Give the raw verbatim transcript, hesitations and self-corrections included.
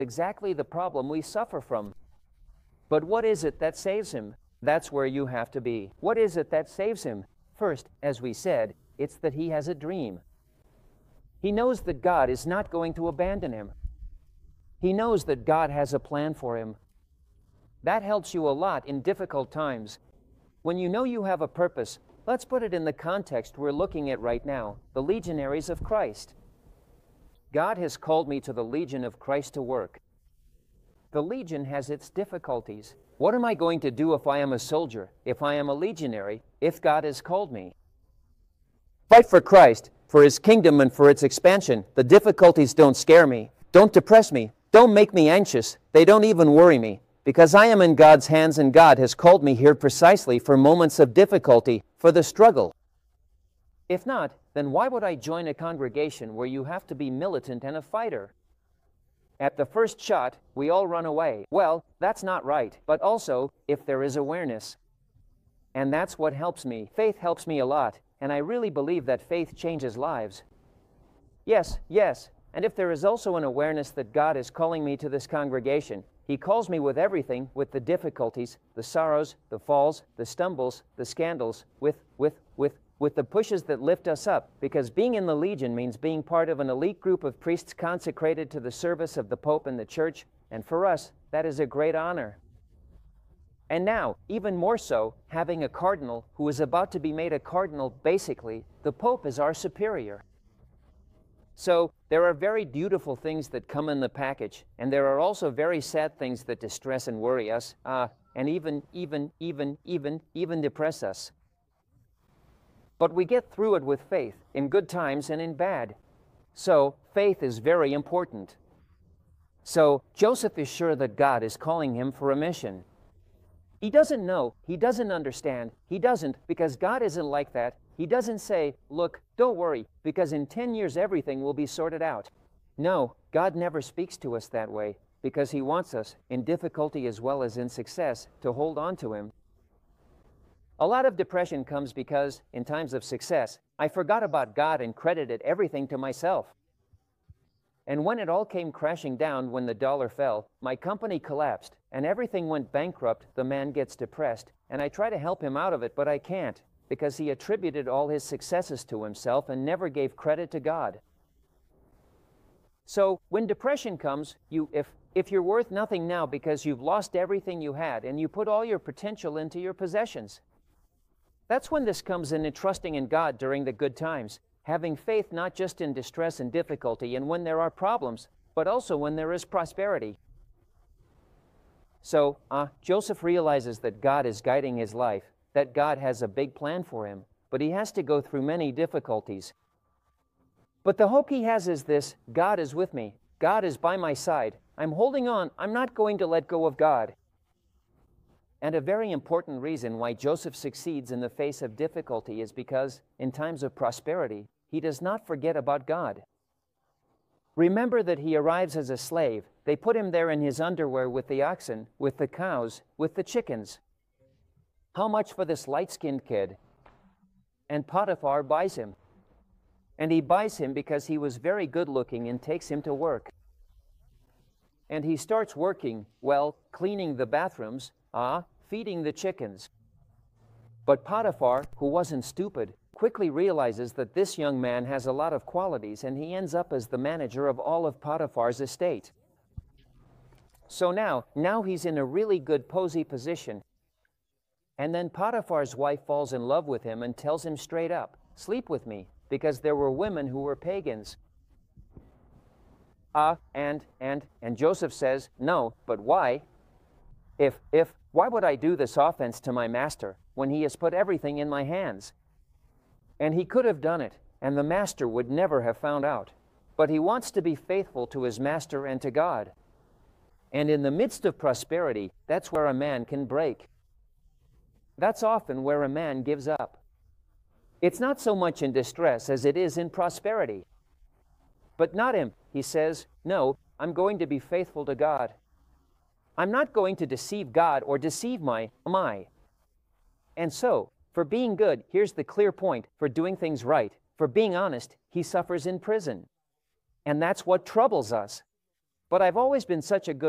exactly the problem we suffer from. But what is it that saves him? That's where you have to be. What is it that saves him? First, as we said, it's that he has a dream. He knows that God is not going to abandon him. He knows that God has a plan for him. That helps you a lot in difficult times. When you know you have a purpose, let's put it in the context we're looking at right now, the legionaries of Christ. God has called me to the Legion of Christ to work. The Legion has its difficulties. What am I going to do if I am a soldier, if I am a legionary, if God has called me? Fight for Christ, for His kingdom and for its expansion. The difficulties don't scare me, don't depress me, don't make me anxious. They don't even worry me, because I am in God's hands and God has called me here precisely for moments of difficulty, for the struggle. If not, then why would I join a congregation where you have to be militant and a fighter? At the first shot, we all run away. Well, that's not right, but also, if there is awareness. And that's what helps me. Faith helps me a lot, and I really believe that faith changes lives. Yes, yes, and if there is also an awareness that God is calling me to this congregation, He calls me with everything, with the difficulties, the sorrows, the falls, the stumbles, the scandals, with, with, with, with the pushes that lift us up, because being in the Legion means being part of an elite group of priests consecrated to the service of the Pope and the Church, and for us, that is a great honor. And now, even more so, having a cardinal who is about to be made a cardinal, basically, the Pope is our superior. So, there are very beautiful things that come in the package, and there are also very sad things that distress and worry us, uh, and even, even, even, even, even depress us. But we get through it with faith, in good times and in bad. So, faith is very important. So, Joseph is sure that God is calling him for a mission. He doesn't know, he doesn't understand, he doesn't, because God isn't like that. He doesn't say, look, don't worry, because in ten years everything will be sorted out. No, God never speaks to us that way, because He wants us, in difficulty as well as in success, to hold on to Him. A lot of depression comes because, in times of success, I forgot about God and credited everything to myself. And when it all came crashing down when the dollar fell, my company collapsed, and everything went bankrupt, the man gets depressed, and I try to help him out of it, but I can't, because he attributed all his successes to himself and never gave credit to God. So, when depression comes, you, if, if you're worth nothing now because you've lost everything you had and you put all your potential into your possessions, that's when this comes in, in trusting in God during the good times, having faith not just in distress and difficulty and when there are problems, but also when there is prosperity. So, uh, Joseph realizes that God is guiding his life, that God has a big plan for him, but he has to go through many difficulties. But the hope he has is this: God is with me. God is by my side. I'm holding on. I'm not going to let go of God. And a very important reason why Joseph succeeds in the face of difficulty is because, in times of prosperity, he does not forget about God. Remember that he arrives as a slave. They put him there in his underwear with the oxen, with the cows, with the chickens. How much for this light-skinned kid? And Potiphar buys him. And he buys him because he was very good-looking and takes him to work. And he starts working, well, cleaning the bathrooms, ah, feeding the chickens. But Potiphar, who wasn't stupid, quickly realizes that this young man has a lot of qualities, and he ends up as the manager of all of Potiphar's estate. So now, now he's in a really good posy position. And then Potiphar's wife falls in love with him and tells him straight up, sleep with me, because there were women who were pagans. Ah, uh, and, and, and Joseph says, no, but why? If, if, why would I do this offense to my master when he has put everything in my hands? And he could have done it, and the master would never have found out. But he wants to be faithful to his master and to God. And in the midst of prosperity, that's where a man can break. That's often where a man gives up. It's not so much in distress as it is in prosperity. But not him. He says, no, I'm going to be faithful to God. I'm not going to deceive God or deceive my, my. And so, for being good, here's the clear point, for doing things right, for being honest, he suffers in prison. And that's what troubles us. But I've always been such a good